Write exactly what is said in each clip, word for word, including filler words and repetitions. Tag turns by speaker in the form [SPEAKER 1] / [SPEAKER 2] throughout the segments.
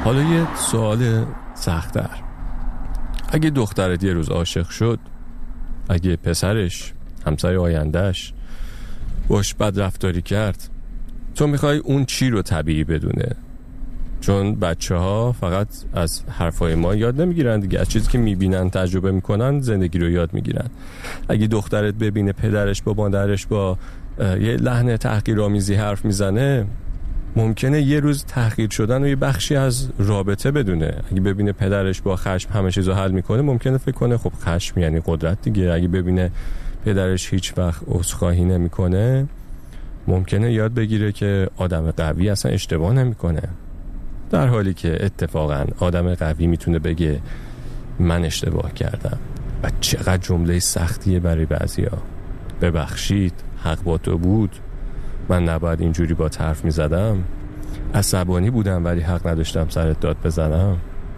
[SPEAKER 1] حالا یه سوال سخت‌تر. اگه دخترت یه روز عاشق شد، اگه پسرش، همسر آیندهش باش بد رفتاری کرد، تو میخوای اون چی رو طبیعی بدونه؟ چون بچه ها فقط از حرفای ما یاد نمیگیرن دیگه، از چیزی که میبینن تجربه میکنن زندگی رو یاد میگیرن. اگه دخترت ببینه پدرش با مادرش با یه لحن تحقیرآمیزی حرف میزنه، ممکنه یه روز تحقیر شدن و یه بخشی از رابطه بدونه. اگه ببینه پدرش با خشم همه چیزو حل میکنه، ممکنه فکر کنه خب خشم یعنی قدرت دیگه. اگه ببینه پدرش هیچ وقت عذرخواهی نمیکنه، ممکنه یاد بگیره که آدم قوی اصلا اشتباه نمیکنه، در حالی که اتفاقا آدم قوی میتونه بگه من اشتباه کردم. و چقدر جمله سختیه برای بعضیا. ببخشید، حق با تو بود، من نباید اینجوری با حرف میزدم، عصبانی بودم ولی حق نداشتم سرت داد بزنم.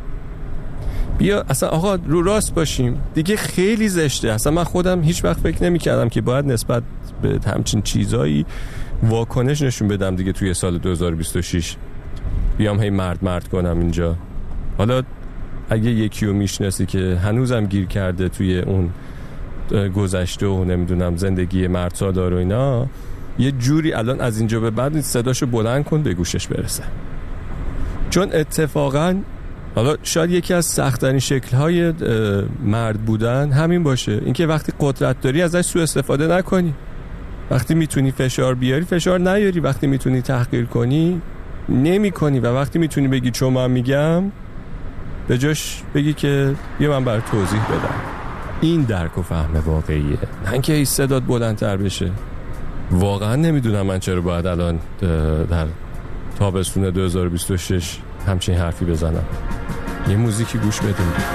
[SPEAKER 1] بیا اصلا آقا رو راست باشیم دیگه، خیلی زشته. اصلا من خودم هیچ وقت فکر نمی کردم که باید نسبت به همچین چیزایی واکنش نشون بدم دیگه توی سال دو هزار و بیست و شش. بیام هی مرد مرد کنم اینجا. حالا اگه یکی رو میشناسی که هنوزم گیر کرده توی اون گذشته و نمیدونم زندگی مرد سالار و اینا، یه جوری الان از اینجا به بعد صداشو بلند کن به گوشش برسه. چون اتفاقا حالا شاید یکی از سخت‌ترین شکل‌های مرد بودن همین باشه، اینکه وقتی قدرت داری ازش سوء استفاده نکنی، وقتی میتونی فشار بیاری فشار نیاری، وقتی میتونی تحقیر کنی نمی کنی، و وقتی میتونی بگی چون من میگم، به جاش بگی که بیا من برای توضیح بدم. این درک و فهم واقعیه، نه اینکه این صدات بلندتر بشه. واقعا نمیدونم من چرا باید الان در تابستون دو هزار و بیست و شش همچین حرفی بزنم. یه موزیکی گوش بدیم.